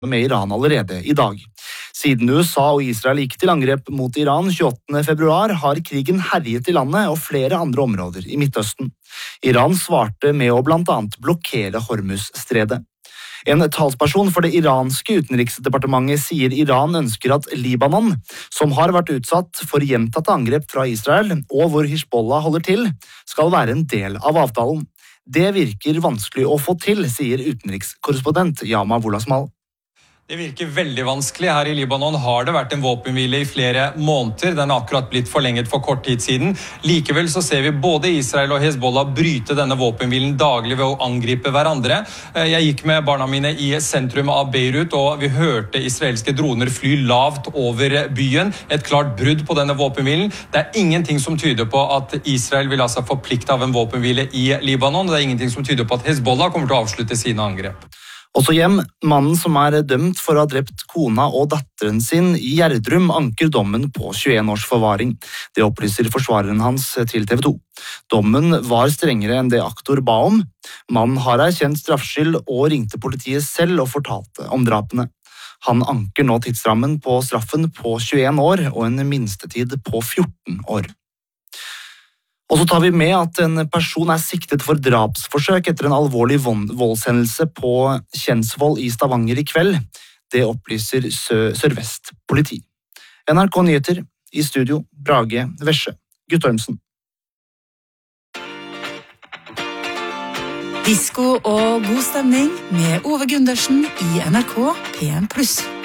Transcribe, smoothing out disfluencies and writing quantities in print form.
med Iran allerede I dag. Siden USA og Israel gikk til angrep mot Iran 28. februar, har krigen herjet I landet og flere andre områder I Midtøsten. Iran svarte med å blant annet blokkere Hormuz-stredet. En talsperson for det iranske utenriksdepartementet sier Iran ønsker at Libanon, som har vært utsatt for gjentatte angrep fra Israel, og hvor Hezbollah holder til, skal være en del av avtalen. Det virker vanskelig å få til, sier utenrikskorrespondent Yama Wolasmal. Det virker veldig vanskelig. Her I Libanon har det vært en våpenhvile I flere måneder. Den har akkurat blitt forlenget for kort tid siden. Likevel så ser vi både Israel og Hezbollah bryte denne våpenhvilen daglig ved å angripe hverandre. Jeg gikk med barna mine I sentrum av Beirut, og vi hørte israelske droner fly lavt over byen. Et klart brudd på denne våpenhvilen. Det ingenting som tyder på at Israel vil la seg forplikte av en våpenhvile I Libanon. Det ingenting som tyder på at Hezbollah kommer til å avslutte sine angrep. Også hjem, mannen som dømt for å ha drept kona og datteren sin I Gjerdrum anker dommen på 21 års forvaring. Det opplyser forsvareren hans til TV 2. Dommen var strengere enn det aktor ba om. Mannen har erkjent straffskyld og ringte politiet selv og fortalte om drapene. Han anker nå tidsrammen på straffen på 21 år og en minstetid på 14 år. Og så tar vi med at en person siktet for drapsforsøk etter en alvorlig voldshendelse på Kjensvoll I Stavanger I kveld. Det opplyser Sør-Vest politi. NRK Nyheter I studio, Brage Vesje, Guttormsen. Disko og god stemning med Ove Gundersen I NRK P1+.